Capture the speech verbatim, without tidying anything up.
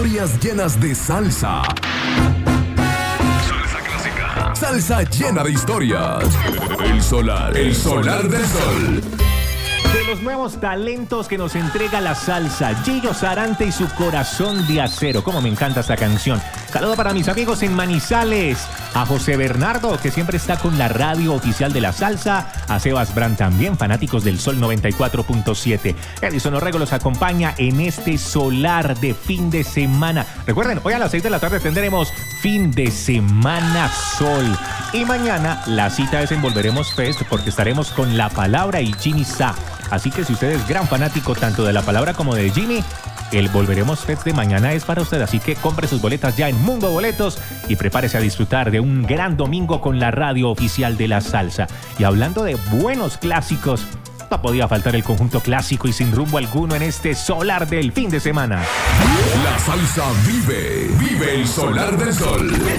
Historias llenas de salsa. Salsa clásica. Salsa llena de historias. El solar. El solar del sol. De los nuevos talentos que nos entrega la salsa, Gillo Sarante y su corazón de acero. Cómo me encanta esta canción. Saludo para mis amigos en Manizales, a José Bernardo, que siempre está con la radio oficial de la salsa, a Sebas Brand también, fanáticos del Sol noventa y cuatro punto siete. Edison Orrego los acompaña en este solar de fin de semana. Recuerden, hoy a las seis de la tarde tendremos fin de semana sol. Y mañana la cita es en Volveremos Fest, porque estaremos con La Palabra y Jimmy Sa. Así que si usted es gran fanático tanto de La Palabra como de Jimmy, el Volveremos Fest de mañana es para usted. Así que compre sus boletas ya en Mundo Boletos y prepárese a disfrutar de un gran domingo con la radio oficial de la salsa. Y hablando de buenos clásicos, no podía faltar el conjunto clásico y sin rumbo alguno en este solar del fin de semana. La salsa vive, vive el solar del sol.